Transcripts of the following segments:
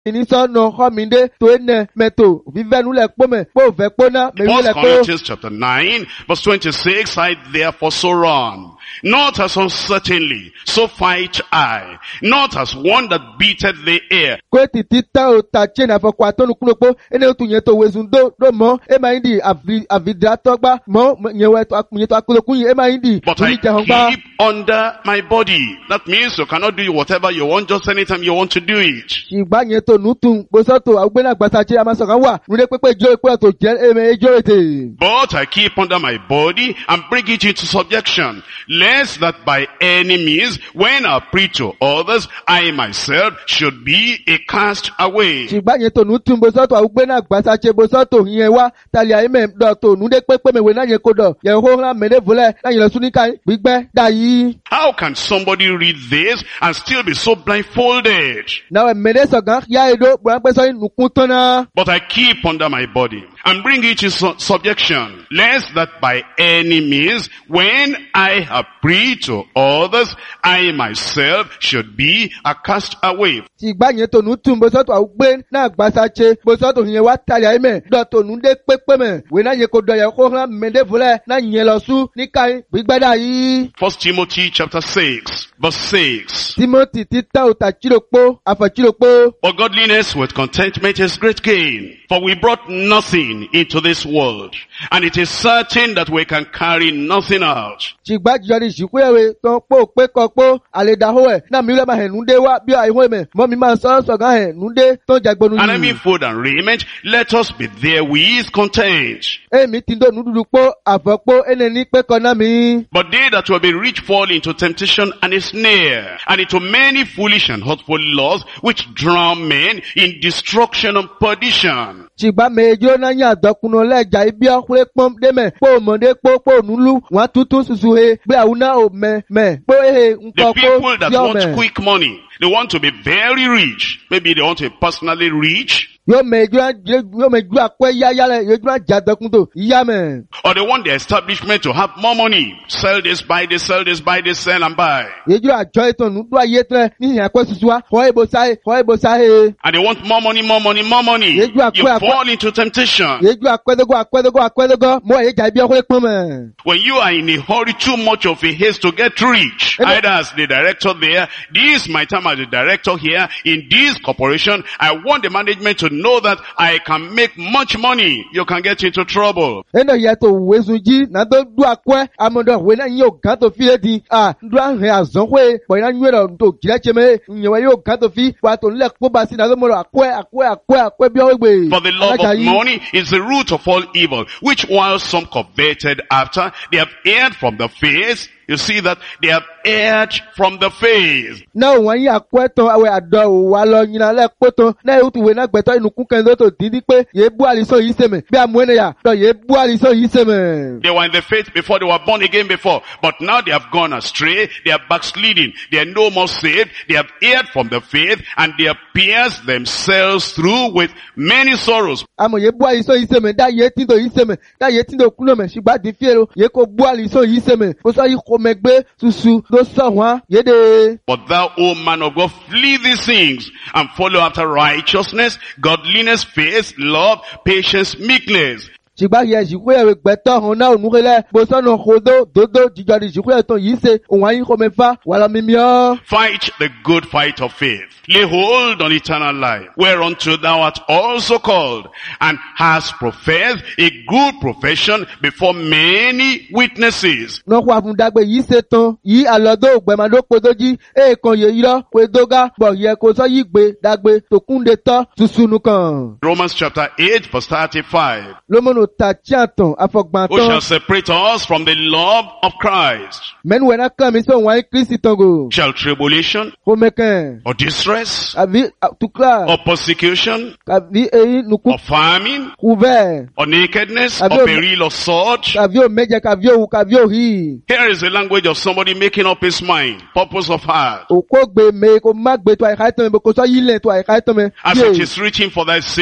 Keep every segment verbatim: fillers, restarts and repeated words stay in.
First Corinthians chapter nine, verse twenty-six, I therefore so run, not as uncertainly, so fight I, not as one that beateth the air. But I keep under my body. That means you cannot do whatever you want, just anytime you want to do it. But I keep under my body and bring it into subjection, lest that by any means, when I preach to others, I myself should be a cast away. How can somebody read this and still be so blindfolded? But I keep under my body and bring it into subjection, lest that by any means, when I have preached to others, I myself should be a cast away. First Timothy chapter six, verse six. But godliness with contentment is great gain, for we brought nothing into this world, and it is certain that we can carry nothing out. And having food and raiment, let us be therewith content. But they that will be rich fall into temptation and a snare, and into many foolish and hurtful laws, which drown men in destruction and perdition. The people that want quick money, they want to be very rich. Maybe they want to be personally rich. Or they want the establishment to have more money. Sell this, buy this, sell this, buy this, sell and buy. And they want more money, more money, more money. You fall into temptation. When you are in a hurry, too much of a haste to get rich, either as the director there, this is my time as the director here, in this corporation, I want the management to know that I can make much money. You can get into trouble. But they that For the love of money is the root of all evil, which while some coveted after, they have erred from the faith. You see that they have erred from the faith. No, when you are quite away at door, while you are left poto, now to win a better in Kukandoto, did it pay? Ye boy so iseme, be a money, so ye boy so iseme. They were in the faith before, they were born again before, but now they have gone astray, they are backsliding, they are no more saved, they have erred from the faith, and they have pierced themselves through with many sorrows. I'm ye boy so iseme, that ye tindo iseme, that ye tindo kunome, she bad the fiero, ye ko boy so iseme, so you But thou, O man of God, flee these things and follow after righteousness, godliness, faith, love, patience, meekness. Fight the good fight of faith. Lay hold on eternal life, whereunto thou art also called, and hast professed a good profession before many witnesses. Romans chapter eight, verse thirty-five. Who shall separate us from the love of Christ? Shall tribulation, or distress, or persecution, or famine, or nakedness, or peril, or sword? Here is the language of somebody making up his mind, purpose of heart. As it is written, for thy sake,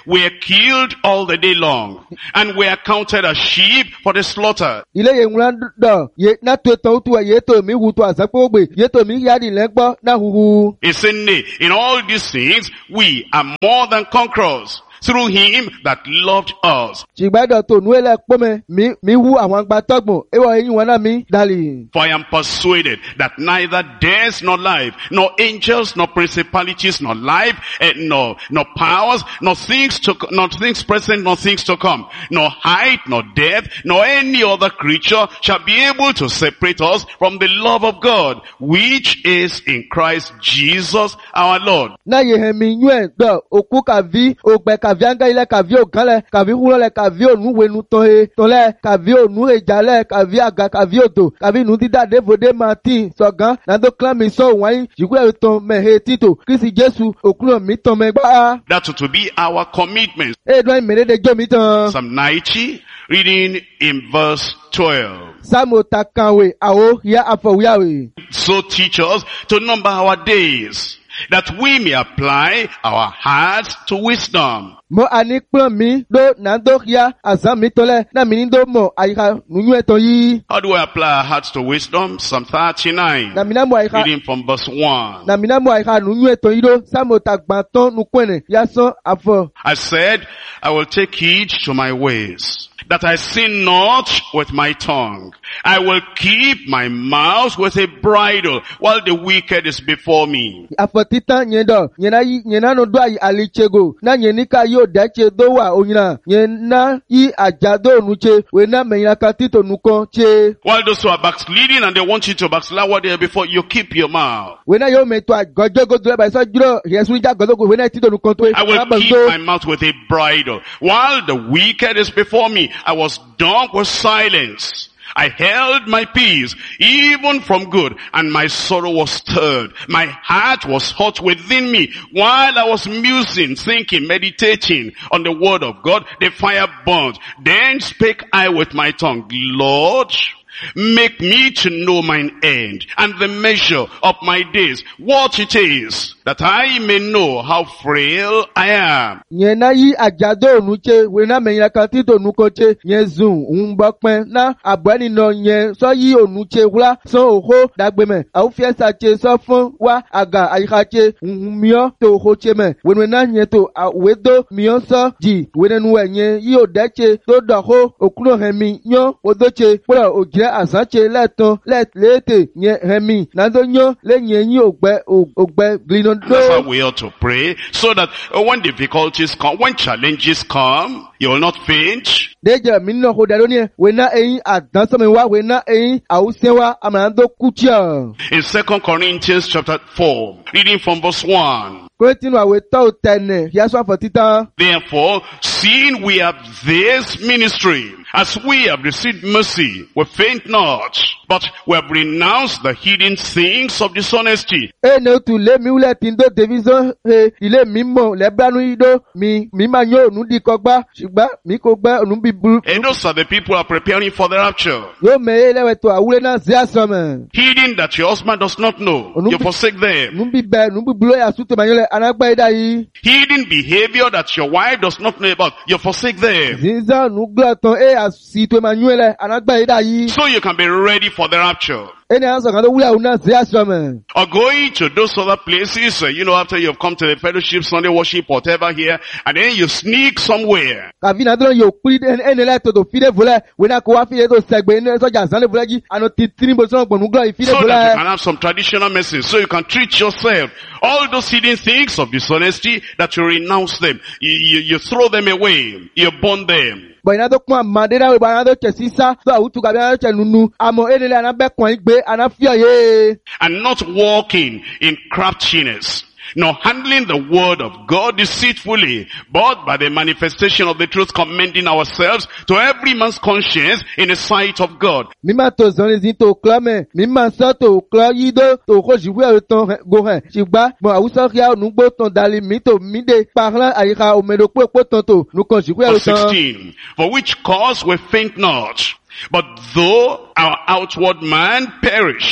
were killed all the day long, and were counted as sheep for the slaughter. Ilé yẹn ŋlá dọ̀ yé ná tó tán tó yé tó mi wu tó àzápò gbè yé tó mi yá di lẹ́gbọ́ ná huhu. He said, nay, in all these things we are more than conquerors through him that loved us. Ṣìgbádọ̀ tó nú ẹlẹ́ pọ́mẹ mi mi wú àwọn agbátọ́gbọ̀n ewọ̀ eyín wọn náà mi dàlí. For I am persuaded that neither death nor life, nor angels, nor principalities, nor life, eh, nor nor powers, nor things to nor things present, nor things to come, nor height, nor depth, nor any other creature shall be able to separate us from the love of God, which is in Christ Jesus our Lord. Náà yẹ hẹ̀ mi yún ẹ̀ dọ̀ òkú kàví ògbẹ́ kàví ángá ilẹ̀ kàví ògánlẹ̀ kàví húrọ̀lẹ̀ kàví ònúwẹ̀nu tọ́he tọ́lẹ̀ kàví ònú ìjàlẹ̀ kàví àga kàví òtò kàví ìnú dídá dévòdé martin sọ̀gán nàdó kílámì sọ wáyé ṣìkúrẹ́ ìtàn mẹ̀hẹ́ títò kristi jésù òkúrò mi tàn mẹ́gbà. That to be our commitment. Èdè ìmẹ̀rẹ̀dẹ̀ jọ mi tán. Psalm ninety, reading in verse twelve. Sáàmù takanwe àwọ̀ yá àfọ̀wíyàwé. So teach us to number our days, that we may apply our hearts to wisdom. Mo ani kplɔn mi ɖo nado ya azã mi tɔ lɛ na mi ni do mɔ ayika nunyu etɔ yi. How do we apply our hearts to wisdom? Psalm thirty-nine, Na mi na mo ayika reading from verse one. na mi na mo ayika nunyu etɔ yi ɖo sáàmù tagbãtɔ nukpɛnɛ yasɔ afɔ. I said, I will take heed to my ways, that I sin not with my tongue. I will keep my mouth with a bridle, while the wicked is before me. Afɔ titan nye dɔ nye na yi nye na no do ayi alitsego na nye nika yi o dɛtse do wa onyina nye na yi adza do onutse we na mɛnyina ka tito nukɔ tse. While those who are backsliding and they want you to backslide what they are before, you keep your mouth. We na yi o mɛ to agɔdzɔgodo ɛbɛ sɔ dzro yɛsu dza gɔdogo we na tito nukɔ to ye. I will keep my mouth with a bridle, while the wicked is before me. I was dumb with silence. I held my peace, even from good, and my sorrow was stirred. My heart was hot within me. While I was musing, thinking, meditating on the word of God, the fire burned. Then spake I with my tongue, Lord, make me to know mine end, and the measure of my days, what it is, that I may know how frail I am. Nye na yi adzado onutse we na mɛnyina ka tito nukɔ tse nye zun ŋugbɔkpɛ na abɔni nɔ nye sɔ yi onutse wla sɔ oxo dagbeme awo fiɛsa tse sɔ fún wa aga ayika tse ŋumiɔ to oxo tse me wenu na nye to awe do miɔ sɔ dzi wenu wɛ nye yi o dɛ tse to dɔ xo okulo hɛmi nyɔ wodo tse kple odzre azã tse lɛ tɔn lɛ lete nye hɛmi nado nyɔ le nye yi ogbɛ ogbɛ glino. That's how we ought to pray, so that uh, when difficulties come, when challenges come, you will not faint. Deja minno ho daronie we na eyin adanso mi wa we na eyin awusen wa amanando kutia. In Second Corinthians chapter four, reading from verse one. Continue we to tene yaso afotita. Therefore, seeing we have this ministry, as we have received mercy, we faint not, but we have renounced the hidden things of dishonesty. E ne tu le mi ule tindo division he ile mi mo le branu ido mi mi ma nyo nu di kogba shigba mi ko gba nu bi buru. And those are the people who are preparing for the rapture. Yo me ele we to awule na zia some. Hidden that your husband does not know. You forsake them. Nu bi be nu bi bulu ya suto manyole anagba ida yi. Hidden behavior that your wife does not know about. You forsake them. Zinza nu glaton e asito manyole anagba ida yi. So you can be ready for the rapture. Any answer can we are not zia some. Or going to those other places, uh, you know, after you've come to the fellowship, Sunday worship, whatever here, and then you sneak somewhere. Kavina don't you put in any letter to feed vole when I go after to segment so just and village and not three percent of Bonugla if you So that you can have some traditional medicine, so you can treat yourself. All those hidden things of dishonesty, that you renounce them, you, you, you throw them away, you burn them. Banado kwa madera we banado chesisa so autu kabia chenunu amo enele anabe kwa igbe anafia ye. And not walking in craftiness, nor handling the word of God deceitfully, but by the manifestation of the truth, commending ourselves to every man's conscience in the sight of God. Mima to zoni to klame, mima sa to kla yido to ko jiwe ton go hen. Shigba mo awusa kia nugbo ton dali mi to mi de parla ayika o medo po po ton to nu kon jiwe Verse ton. sixteen. For which cause we faint not, but though our outward man perish,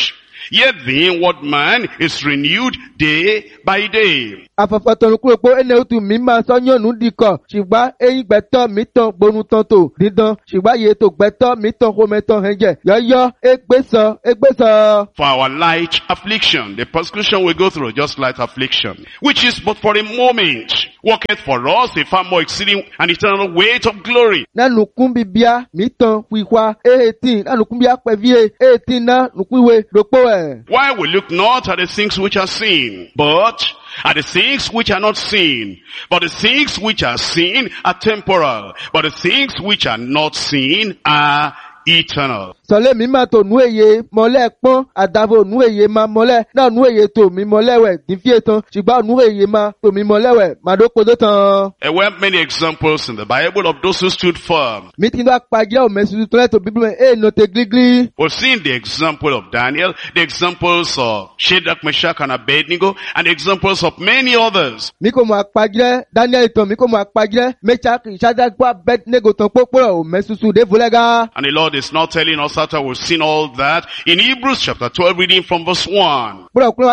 Yet the inward man is renewed day by day. Afọ̀fọ̀tọ̀nù kúrò pé ẹni òtún mi máa sọ́yọ́nù dìkọ̀ ṣùgbọ́n eyín gbẹ̀tọ́ mi tán gbónú tán tò dídán ṣùgbọ́n iye tó gbẹ̀tọ́ mi tán kó mẹ́tọ́ hẹ́jẹ̀ yọ́yọ́ égbésọ égbésọ. For our light affliction, the persecution we go through, just light affliction, which is but for a moment, worketh for us a far more exceeding and eternal weight of glory. Nánú kún bíbíà mi tán wíwá eighteen nánú kún bíbíà pẹ̀víye eighteen náà nùkúwe dòpó ẹ̀. Why we look not at the things which are seen, but are the things which are not seen. But the things which are seen are temporal. But the things which are not seen are eternal. Sọlé mi máa tò nú èyè mọ́lẹ̀ pọ́n àdàbò nú èyè máa mọ́lẹ̀ náà nú èyè tò mí mọ́lẹ̀wẹ̀ dífíè tán ṣùgbọ́n nú èyè máa tò mí mọ́lẹ̀wẹ̀ màdókòdó tán. There were many examples in the Bible of those who stood firm. Mi ti dá pàjẹ́ òmẹ́sùn tó lẹ́tọ̀ bíbí mẹ́ ẹ̀ nọ́tẹ̀ gírígírí. We've seen the example of Daniel, the examples of Shadrach, Meshach, and Abednego, and the examples of many others. Mi kò mọ̀ àpàjẹ́ Daniel tán mi kò mọ̀ àpàjẹ́ Meshach, Shadrach, Abednego tán pópó òmẹ́sùsù dé fúlẹ́gà. And the Lord is not telling us after we've seen all that in Hebrews chapter twelve, reading from verse one.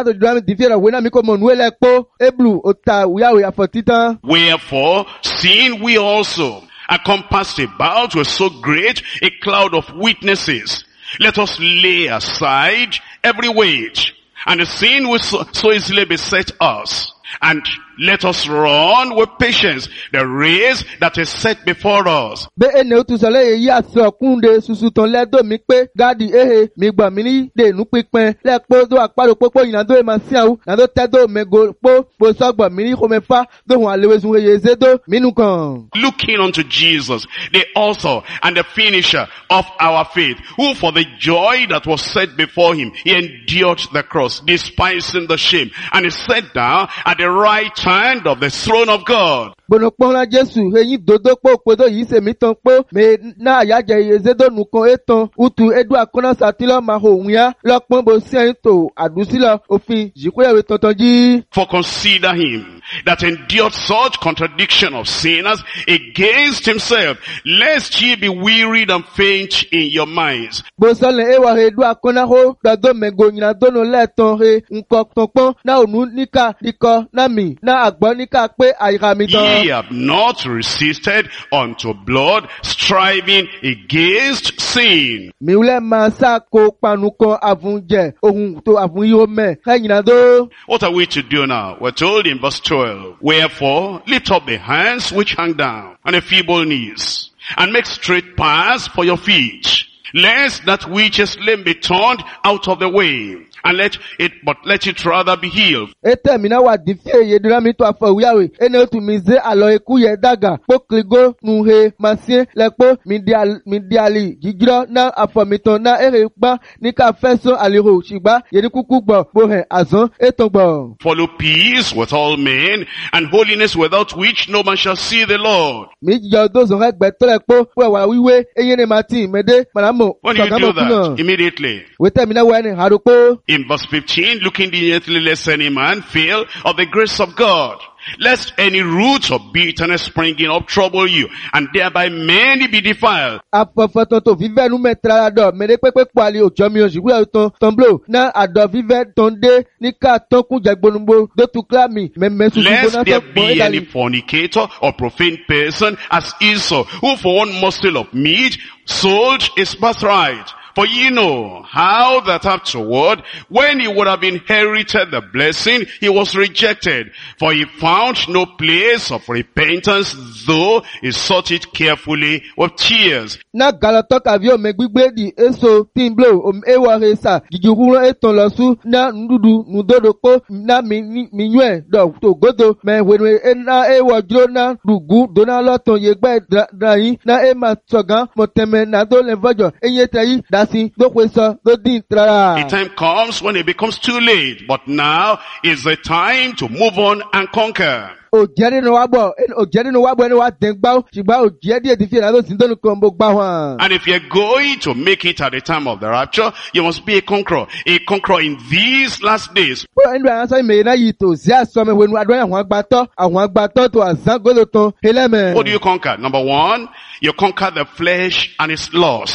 Wherefore, seeing we also are compassed about with so great a cloud of witnesses, let us lay aside every weight and the sin which so, so easily beset us, and let us run with patience the race that is set before us. Be ene o tu sọ lẹ́yìn yí àṣọ ọ̀kúnde susu tán lẹ́dọ̀ mi pé gáàdì ehe mi gbà mí ní dènú pípẹ́ lẹ́pọ̀ tó àpárò pópó ìnàdó èèmà sí àwọn ìnàdó tẹ́dọ̀ mẹ́gò pó bó sọ́gbọ̀ mí ní kòmẹ́fà dóhùn àlewésun eye zédó mínú kan. Looking unto Jesus, the author and the finisher of our faith, who for the joy that was set before him, he endured the cross, despising the shame, and he sat down at the right hand of the throne of God. Bonopona Jesu, eyín dodo po podo yìí ṣe mi tán pé me na àyájẹ ìyèzédò nùkan ètàn utu edu akọ́nà sàtìlọ́ máa hò wíyá lọ́pọ́n bó sí ẹ̀yìn tó àdúsílọ̀ òfin ìjìkúyàwó tuntun jí. For consider him that endured such contradiction of sinners against himself, lest ye be wearied and faint in your minds. Bó sọ́lẹ̀ ewa edu akọ́nà hó dọ́dọ́ mẹ́gò yìnyín dọ́nà lẹ́ẹ̀tàn he nǹkan tọ̀pọ́n náà ònú níkà díkọ náà mi náà àgbọ̀ níkà pé àyíká mi tán. Ye have not resisted unto blood, striving against sin. Miule masako panuko avunje ohun to avunyo me kanyinado. What are we to do now? We're told in verse twelve, wherefore lift up the hands which hang down and the feeble knees, and make straight paths for your feet, lest that which is lame be turned out of the way, and let it, but let it rather be healed. Ete mina wa difie ye dinami to afa wiyawe. Ene tu mize alo eku ye daga. Po kligo nuhe masien lekpo midial midiali gigiro na afa miton na ere ba nika feso aliro shiba yedi kuku gbo bohe azon eton gbo. Follow peace with all men and holiness, without which no man shall see the Lord. Mi jo dozo rek beto lekpo we wa wiwe eyene mati mede manamo. When do you do that? Immediately. Wete mina wa ni haruko. In verse fifteen, looking diligently lest any man fail of the grace of God, lest any root of bitterness springing up trouble you, and thereby many be defiled. Apọ̀fọ̀tọ̀ tó fífẹ́ nu mẹ́tẹ́rẹ́ àdọ̀ mẹ́rẹ́ pẹ́pẹ́ pàlẹ́ òjò mi òṣìwé ọ̀tàn tọ́ḿblò náà àdọ̀ fífẹ́ tán dé níkà tọ́kùn jẹgbónúgbó dótú kílámì mẹ́mẹ́ tuntun gbóná tó Lest there be any fornicator or profane person as Esau, who for one morsel of meat sold his birthright. For ye know how that afterward, when he would have inherited the blessing, he was rejected. For he found no place of repentance, though he sought it carefully with tears. Na galatok avio megbigbe di eso timblo om ewa resa gijukuro eton losu na ndudu nudodopo na minwe do to godo me wenwe na ewa jro na dugu dona loton yegbe drayin na ema togan moteme na do levojo eye tayi dasi dokwe so do din trara. The time comes when it becomes too late, but now is the time to move on and conquer. Ojeri no wabo, ojeri no wabo eni wa dengba, shiba ojeri e difi na do sindonu kombo gba wan. And if you're going to make it at the time of the rapture, you must be a conqueror, a conqueror in these last days. Po enu ansa me na yi to zi aso me wenu adon awon agbato, awon agbato to azan godo ton heleme. What do you conquer? Number one, you conquer the flesh and its lusts.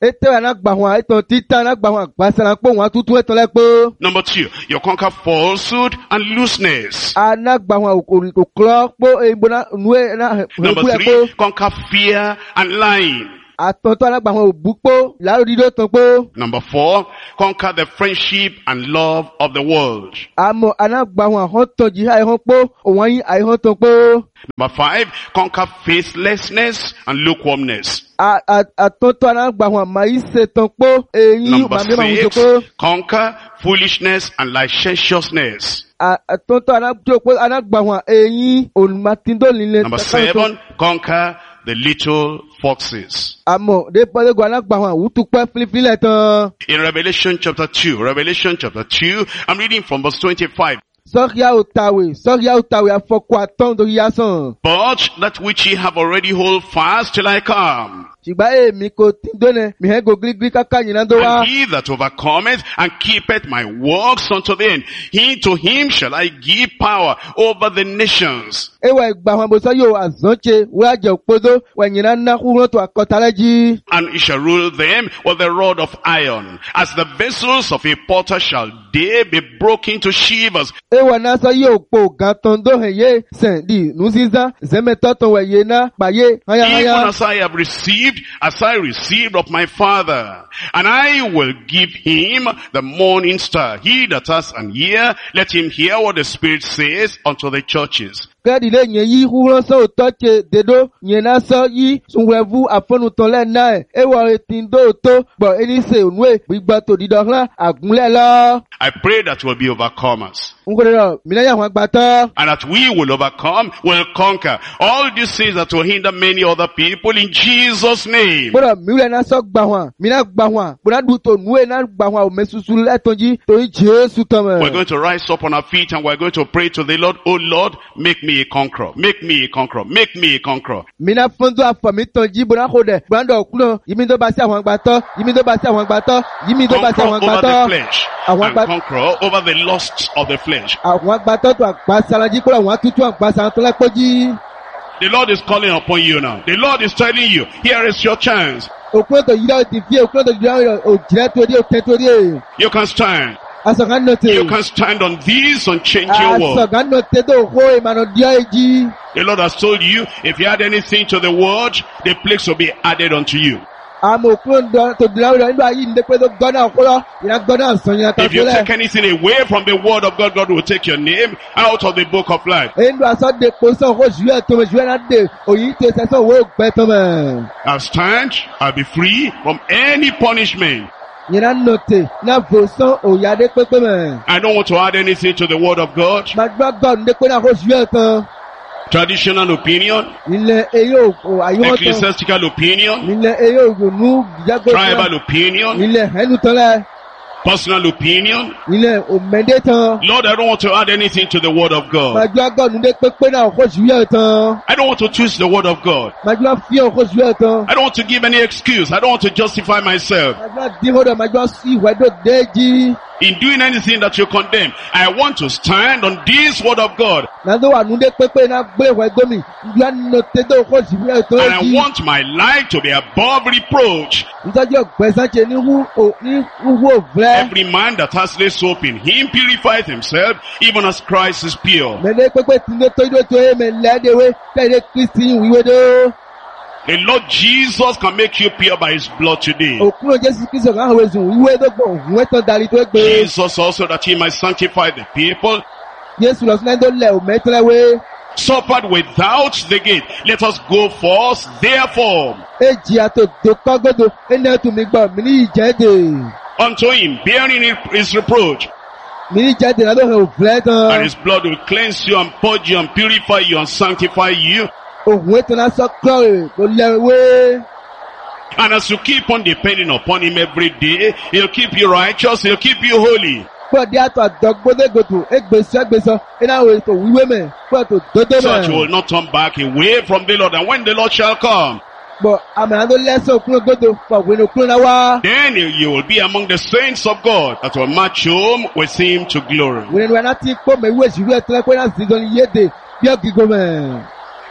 Ete anagba wọn etan tita anagba wọn agbasara po wọn tutu etan lepo. Number two, you conquer falsehood and looseness. Anagba wọn oklo po ebona nue na. Number three, conquer fear and lying. Atonto anagba wọn obupo laro dido tonpo. Number four, conquer the friendship and love of the world. Amo anagba wọn hon tonji ai hon po owan yin ai hon tonpo. Number five, conquer faithlessness and lukewarmness. Atonto anagba wọn mai se tonpo eyin Number mame ma six, wujoko. conquer foolishness and licentiousness. Atonto anagba anagba wọn eyin olumatindo lile. Number seven, conquer the little foxes. Amo de pale go anagba wọn wutupe filifile tan. In Revelation chapter two, Revelation chapter two, I'm reading from verse twenty-five. Sọ́kíá òtàwé, sọ́kíá òtàwé afọ́kọ́ àtọ́n tó yá sàn. But that which ye have already hold fast till I come. Ṣùgbọ́n èmi kò tí ń dóne, mi hẹ́ go gírígírí káká yìí tó wá. And he that overcometh and keepeth my works unto the end, he to him shall I give power over the nations. Ewa ìgbà wọn bó sọ yóò àzọ́nṣe, wọ́n àjẹ́ òpódó, wọ́n yìí náà kúrò tó àkọ́tàlẹ́jì. And he shall rule them with the rod of iron. As the vessels of a potter shall they be broken to shivers. Ewa náà sọ yóò po gan tán dóhùn yé, sẹ̀ di nù sísá, zẹ́mẹ̀tọ́ tó wẹ̀ yé náà, pàyé, háyáháyá. Even as I have received, as I received of my Father, and I will give him the morning star. He that has an ear, let him hear what the Spirit says unto the churches. Kẹ́ẹ̀dì lè yẹn yí húrán sọ òtọ́ ṣe dédó, yẹn náà sọ yí sunwẹ̀fú àfọ́nùtàn lẹ́nà ẹ̀, ẹwà etí ń dóòtó, gbọ̀ ẹni ṣe ònúwè gbígbọ́ tó dídọ̀ hàn àgúnlẹ̀ lọ. I pray that we'll be overcomers. And that we will overcome, will conquer all these things that will hinder many other people in Jesus' name. We're going to rise up on our feet and we're going to pray to the Lord. Oh Lord, make me a conqueror. Make me a conqueror. Make me a conqueror. Conqueror over the flesh. And conqueror over the lusts of the flesh. The Lord is calling upon you now. The Lord is telling you, here is your chance. You can stand. You can stand on this unchanging word. The Lord has told you, if you add anything to the word, the plagues will be added unto you. If you take anything away from the word of God, God will take your name out of the book of life. I'll stand, I'll be free from any punishment. I don't want to add anything to the word of God. Traditional opinion, ecclesiastical opinion, tribal opinion, personal opinion. Lord, I don't want to add anything to the word of God. I don't want to twist the word of God. I don't want to give any excuse. I don't want to justify myself. In doing anything that you condemn, I want to stand on this word of God. And I want my life to be above reproach. Every man that has this hope in him purifies himself, even as Christ is pure. The Lord Jesus can make you pure by his blood today. Jesus also, that he might sanctify the people, suffered without the gate. Let us go forth therefore unto him, bearing his reproach. And his blood will cleanse you and purge you and purify you and sanctify you. And as you keep on depending upon him every day, he'll keep you righteous, he'll keep you holy. So that you will not turn back away from the Lord. And when the Lord shall come, then you will be among the saints of God that will march home with him to glory.